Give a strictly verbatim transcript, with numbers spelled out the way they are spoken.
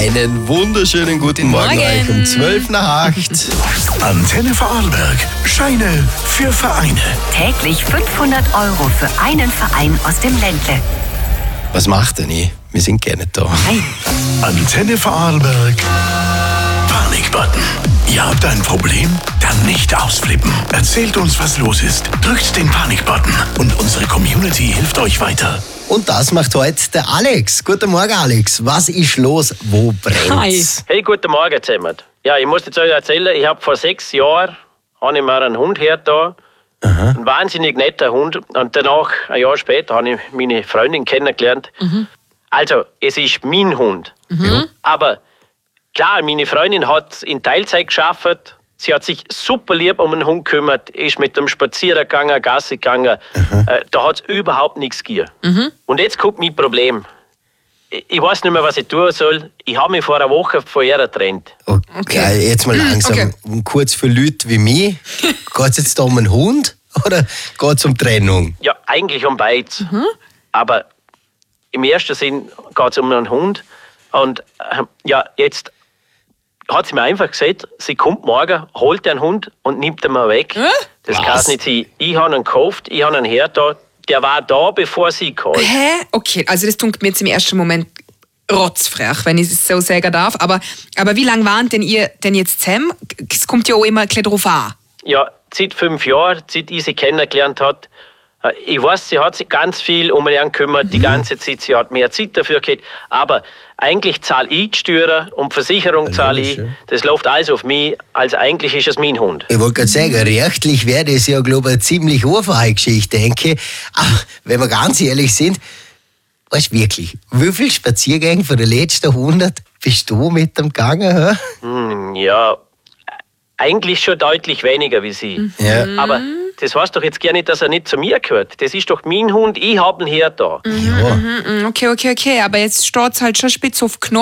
Einen wunderschönen guten Morgen, Morgen. euch um zwölf nach acht. Antenne Vorarlberg. Scheine für Vereine. Täglich fünfhundert Euro für einen Verein aus dem Ländle. Was macht denn ich? Wir sind gar nicht da. Nein. Antenne Vorarlberg. Panikbutton. Ihr habt ein Problem? Dann nicht ausflippen. Erzählt uns, was los ist. Drückt den Panikbutton und unsere Community hilft euch weiter. Und das macht heute der Alex. Guten Morgen, Alex. Was ist los? Wo brennt's? Hi. Hey, guten Morgen zusammen. Ja, ich muss jetzt euch erzählen, ich habe vor sechs Jahren habe ich mir einen Hund hergetan. Ein wahnsinnig netter Hund. Und danach, ein Jahr später, habe ich meine Freundin kennengelernt. Also, es ist mein Hund. Aber klar, meine Freundin hat in Teilzeit gearbeitet. Sie hat sich super lieb um den Hund gekümmert, ist mit dem Spazieren gegangen, Gassi gegangen. Äh, da hat es überhaupt nichts gegeben. Und jetzt kommt mein Problem. Ich, ich weiß nicht mehr, was ich tun soll. Ich habe mich vor einer Woche von ihr getrennt. Okay, jetzt mal langsam. okay. Kurz für Leute wie mich. Geht es jetzt da um einen Hund oder geht es um Trennung? Ja, eigentlich um beides. Aber im ersten Sinn geht es um einen Hund. Und äh, ja, jetzt hat sie mir einfach gesagt, sie kommt morgen, holt den Hund und nimmt ihn mal weg. Das Was? kann nicht sein. Ich habe ihn gekauft, ich habe ihn hergetan. Der war da, bevor sie kam. Hä? Okay, also das tut mir jetzt im ersten Moment rotzfrech, wenn ich es so sagen darf. Aber, aber wie lange waren denn ihr denn jetzt zusammen? Es kommt ja auch immer ein bisschen drauf an. Ja, seit fünf Jahren, seit ich sie kennengelernt hat. Äh, Ich weiß, sie hat sich ganz viel um ihn gekümmert, die ganze Zeit. Sie hat mehr Zeit dafür gehabt. Aber eigentlich zahle ich die Steuern und Versicherung zahle ich. logisch, ja. Das läuft alles auf mich. Also eigentlich ist es mein Hund. Ich wollte gerade sagen, rechtlich wäre das ja, glaube ich, eine ziemlich einfache Geschichte, denke ich. Aber wenn wir ganz ehrlich sind, weißt du wirklich, wie viele Spaziergänge von den letzten hundert bist du mit dem gegangen? Hä? Hm, ja, eigentlich schon deutlich weniger wie sie. Ja. Aber das heißt doch jetzt gar nicht, dass er nicht zu mir gehört. Das ist doch mein Hund, ich habe ihn her da. Ja. Mm, Okay, okay, okay, aber jetzt steht es halt schon spitz auf Knopf.